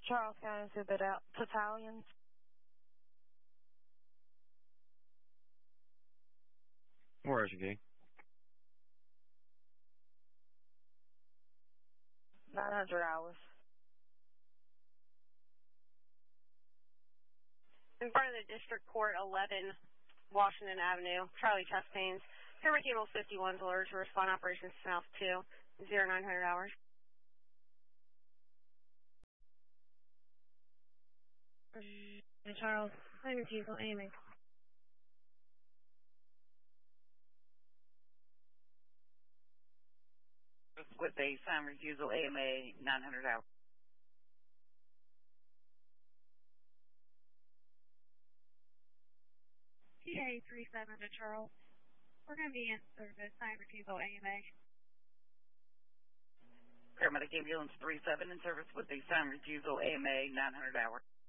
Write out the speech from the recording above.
Charles County Battalions. Where is he? 900 hours. In front of the District Court, 11 Washington Avenue, Charlie Chastain. Camera cable 51's alert to respond operations South 2, 0900 hours. Charles, I'm refusal aiming. With a sign refusal AMA 900 hours. PA 37 to Charles. We're going to be in service, sign refusal AMA. Paramedic Ambulance 37 in service with a sign refusal AMA 900 hours.